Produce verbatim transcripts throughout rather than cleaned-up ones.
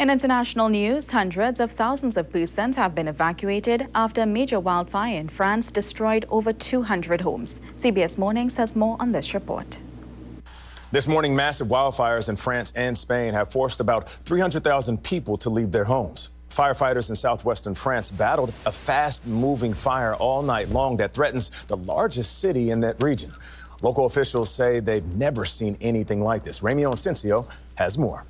In international news, hundreds of thousands of persons have been evacuated after a major wildfire in France destroyed over two hundred homes. C B S Mornings has more on this report. This morning, massive wildfires in France and Spain have forced about three hundred thousand people to leave their homes. Firefighters in southwestern France battled a fast-moving fire all night long that threatens the largest city in that region. Local officials say they've never seen anything like this. Remy Inocencio has more.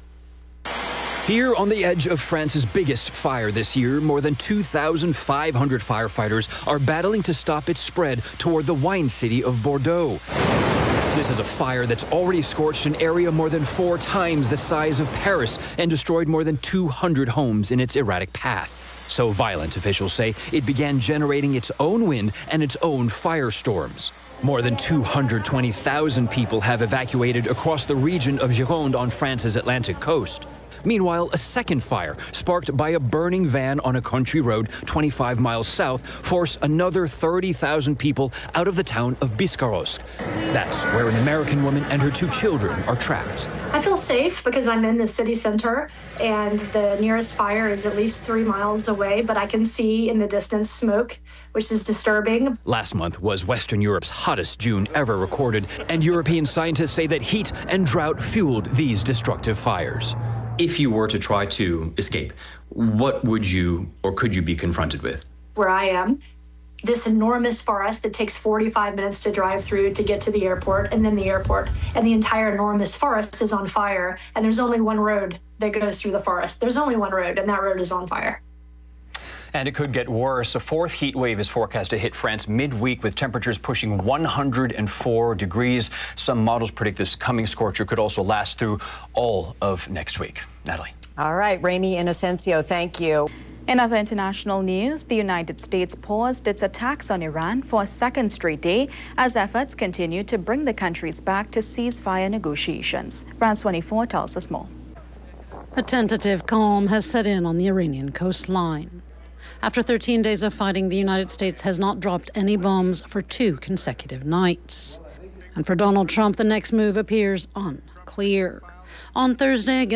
Here on the edge of France's biggest fire this year, more than two thousand five hundred firefighters are battling to stop its spread toward the wine city of Bordeaux. This is a fire that's already scorched an area more than four times the size of Paris and destroyed more than two hundred homes in its erratic path. So violent, officials say, it began generating its own wind and its own firestorms. More than two hundred twenty thousand people have evacuated across the region of Gironde on France's Atlantic coast. Meanwhile, a second fire, sparked by a burning van on a country road twenty-five miles south, forced another thirty thousand people out of the town of Biscarrosse. That's where an American woman and her two children are trapped. I feel safe because I'm in the city center and the nearest fire is at least three miles away, but I can see in the distance smoke, which is disturbing. Last month was Western Europe's hottest June ever recorded, and European scientists say that heat and drought fueled these destructive fires. If you were to try to escape, what would you or could you be confronted with? Where I am, this enormous forest that takes forty-five minutes to drive through to get to the airport and then the airport, and the entire enormous forest is on fire, and there's only one road that goes through the forest. There's only one road, and that road is on fire. And it could get worse. A fourth heat wave is forecast to hit France midweek with temperatures pushing one hundred four degrees. Some models predict this coming scorcher could also last through all of next week. Natalie. All right, Remy Inocencio, thank you. In other international news, the United States paused its attacks on Iran for a second straight day as efforts continue to bring the countries back to ceasefire negotiations. France twenty-four tells us more. A tentative calm has set in on the Iranian coastline. After thirteen days of fighting, the United States has not dropped any bombs for two consecutive nights. And for Donald Trump, the next move appears unclear. On Thursday, again,